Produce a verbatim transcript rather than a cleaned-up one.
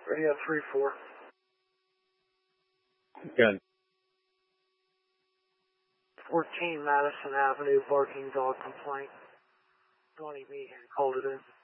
Ready on three four. Good. fourteen Madison Avenue, barking dog complaint. twenty B here, called it in.